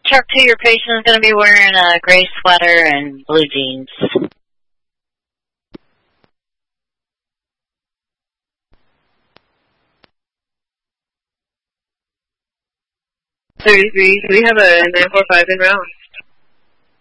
Truck 2, your patient is going to be wearing a gray sweater and blue jeans. 33, we have a 945 en route.